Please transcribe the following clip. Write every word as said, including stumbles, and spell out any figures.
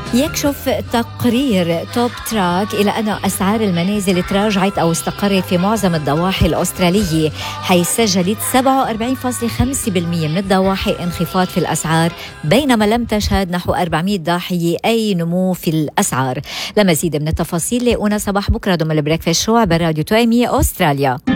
يكشف تقرير توب تراك إلى أن أسعار المنازل تراجعت أو استقرت في معظم الضواحي الأسترالية، حيث سجلت سبعة وأربعين فاصلة خمسة بالمئة من الضواحي انخفاض في الأسعار، بينما لم تشهد نحو أربعمئة ضاحية أي نمو في الأسعار. لمزيد من التفاصيل لاقونا صباح بكرة ضمن البريكفاست شو عبر راديو توأمية أستراليا.